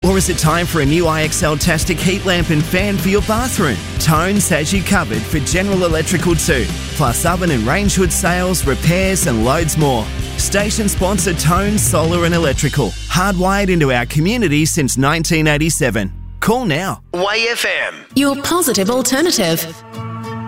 Or is it time for a new IXL-tastic heat lamp and fan for your bathroom? Tones has you covered for general electrical too, plus oven and range hood sales, repairs and loads more. Station sponsor Tones Solar and Electrical, hardwired into our community since 1987. Call now. Way FM. Your positive alternative.